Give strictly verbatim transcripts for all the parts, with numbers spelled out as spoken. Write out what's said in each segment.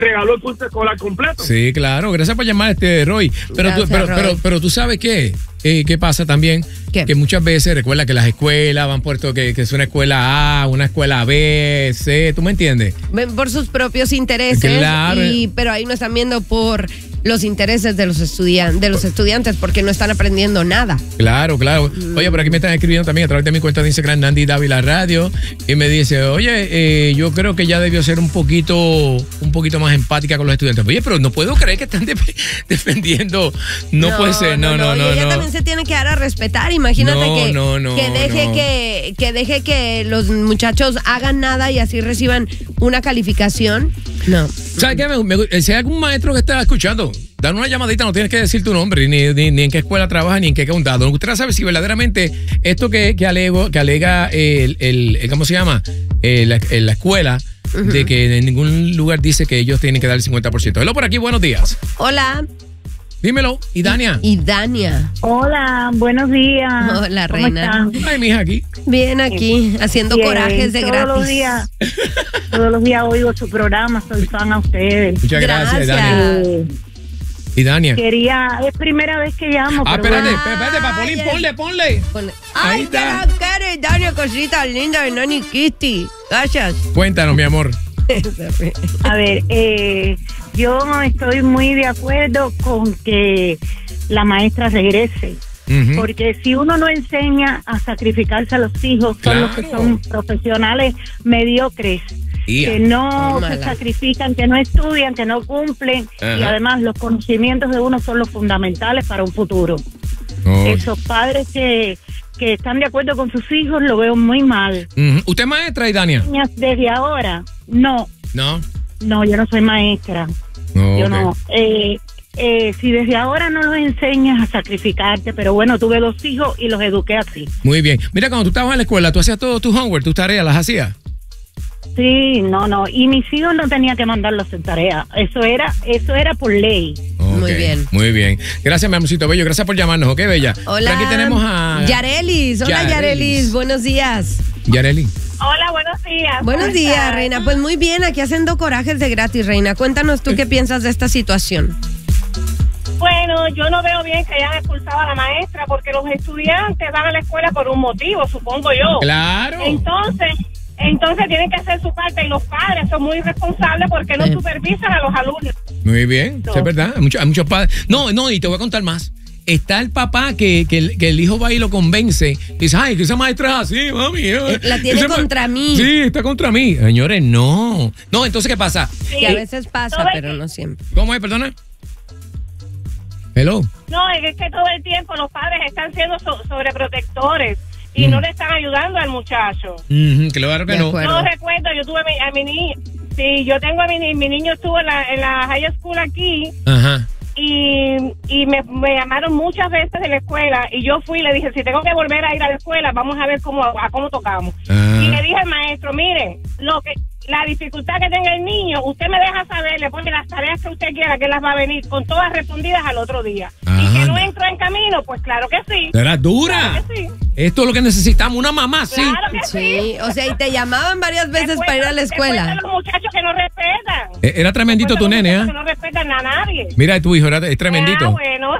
regaló el curso escolar completo. Sí, claro. Gracias por llamar, este Roy. Pero, Gracias, tú, pero, Roy. pero, pero tú sabes qué, eh, qué pasa también. ¿Qué? Que muchas veces recuerda que las escuelas van por esto, que, que es una escuela A, una escuela B, C, ¿tú me entiendes? Por sus propios intereses. Claro. Y, pero ahí no están viendo por los intereses de los estudiantes, de los estudiantes, porque no están aprendiendo nada. Claro, claro. Oye, por aquí me están escribiendo también a través de mi cuenta de Instagram, Nandy Dávila Radio, y me dice, oye, eh, yo creo que ya debió ser un poquito, un poquito más empática con los estudiantes. Oye, pero no puedo creer que están de defendiendo. No, no puede ser, no, no, no. no, y ella no. también se tiene que dar a respetar. Imagínate no, que, no, no, que deje no. que, que deje que los muchachos hagan nada y así reciban una calificación. No. ¿Sabes qué? Me, me, si hay algún maestro que está escuchando, dan una llamadita, no tienes que decir tu nombre, ni, ni, ni en qué escuela trabaja, ni en qué condado. Usted no sabe si verdaderamente esto que, que, alego, que alega el, el, el, ¿cómo se llama? Eh, la, la escuela, uh-huh. de que en ningún lugar dice que ellos tienen que dar el cincuenta por ciento. Hello por aquí, buenos días. Hola. Dímelo, ¿y Dania? Y Dania. Hola, buenos días. Hola, reina. ¿Cómo Ay, mija, aquí. Bien, aquí, haciendo Bien, corajes de todos gratis. Los días, todos los días oigo su programa, soy fan a ustedes. Muchas gracias, gracias. Dania. Eh, Y Dania. Quería, es primera vez que llamo. Ah, pero espérate, bueno. espérate, Papolín, ponle, ponle. ponle. Ahí Ay, está. qué cara, Dania, cosita linda de Nani Kitty. Gracias. Cuéntanos, mi amor. A ver, eh, yo estoy muy de acuerdo con que la maestra regrese. Uh-huh. Porque si uno no enseña a sacrificarse a los hijos, son claro. los que son profesionales mediocres. Yeah. Que no oh, se sacrifican, que no estudian, que no cumplen. Uh-huh. Y además los conocimientos de uno son los fundamentales para un futuro. Oh. Esos padres que, que están de acuerdo con sus hijos lo veo muy mal. Uh-huh. ¿Usted es maestra, y Dania? Desde ahora, no. ¿No? No, yo no soy maestra. Oh, yo okay. no. Eh, eh, si desde ahora no los enseñas a sacrificarte, pero bueno, tuve dos hijos y los eduqué así. Muy bien. Mira, cuando tú estabas en la escuela, ¿tú hacías todo tu homework, tus tareas, las hacías? Sí, no, no. Y mis hijos no tenía que mandarlos en tarea. Eso era, eso era por ley. Okay, muy bien. Muy bien. Gracias, mi amorcito bello. Gracias por llamarnos, ¿ok, bella? Hola. Por aquí tenemos a... Yarelis. Hola, Yarelis. Yarelis. Buenos días. Yareli. Hola, buenos días. Buenos días, estás? Reina. Pues muy bien, aquí haciendo corajes de gratis, Reina. Cuéntanos tú qué piensas de esta situación. Bueno, yo no veo bien que hayan expulsado a la maestra porque los estudiantes van a la escuela por un motivo, supongo yo. Claro. Entonces... Entonces tienen que hacer su parte y los padres son muy responsables porque no supervisan a los alumnos. Muy bien, no. Es verdad, hay muchos, hay muchos padres. No, no, y te voy a contar más. Está el papá que, que, el, que el hijo va y lo convence. Y dice, ay, que esa maestra es así, mami. Eh, la tiene contra ma- mí. Sí, está contra mí. Señores, no. No, entonces, ¿qué pasa? Sí, que a veces pasa, todo pero no siempre. ¿Cómo es, perdona? Hello. No, es que todo el tiempo los padres están siendo so- sobreprotectores. Y mm. no le están ayudando al muchacho. Mm-hmm, claro que no. No recuerdo, yo tuve a mi, a mi niño. Sí, yo tengo a mi niño. Mi niño estuvo en la, en la high school aquí. Ajá. Y, y me, me llamaron muchas veces de la escuela. Y yo fui y le dije, si tengo que volver a ir a la escuela, vamos a ver cómo, a cómo tocamos. Ah. Y le dije al maestro, mire, lo que la dificultad que tenga el niño, usted me deja saber, le pone las tareas que usted quiera, que las va a venir con todas respondidas al otro día. Ah, y que no entro en camino, pues claro que sí. ¿Será dura? Claro que sí. Esto es lo que necesitamos, una mamá, sí. Claro que sí. sí. O sea, y te llamaban varias veces después, para ir a la escuela. Los muchachos que no respetan. Eh, era tremendito tu nene, ¿eh? Que no respetan a nadie. Mira, tu hijo era, es tremendito. Ah, bueno.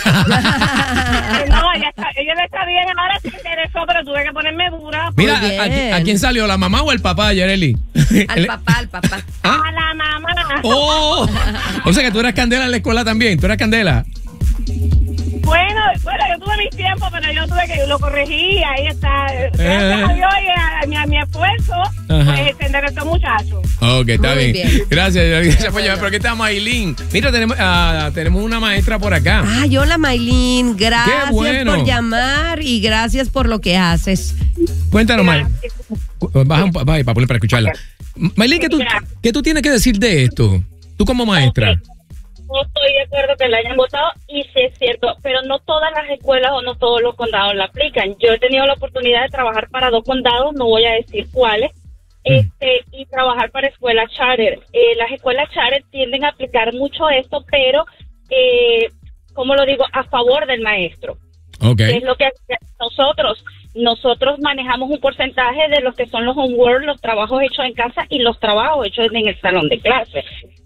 no, ella está, ella está bien, ahora se interesó, pero tuve que ponerme dura. Mira, ¿a, a, ¿a quién salió? ¿La mamá o el papá, Yareli? Al papá, al papá. ¿Ah? A la mamá. Oh, o sea que tú eras candela en la escuela también, tú eras candela. Bueno, bueno, yo tuve mis tiempos, pero yo tuve que lo corregí, ahí está. Gracias eh. a Dios y a, a, mi, a mi esfuerzo, ajá, pues se enderezó muchacho. Ok, está muy bien. bien. Gracias, gracias por llamar. Pero aquí está Maylin. Mira, tenemos, uh, tenemos una maestra por acá. Ay, hola, Maylin. Gracias bueno. por llamar y gracias por lo que haces. Cuéntanos, Maylin. Baja un para poner para escucharla. Maylin, ¿qué tú, ¿qué tú tienes que decir de esto? Tú como maestra. Okay. No estoy de acuerdo que la hayan votado y sí es cierto, pero no todas las escuelas o no todos los condados la aplican. Yo he tenido la oportunidad de trabajar para dos condados, no voy a decir cuáles, mm. este y trabajar para escuelas charter. Eh, las escuelas charter tienden a aplicar mucho esto, pero, eh, como lo digo, a favor del maestro. Okay. Es lo que nosotros nosotros manejamos un porcentaje de los que son los homework, los trabajos hechos en casa y los trabajos hechos en el salón de clase.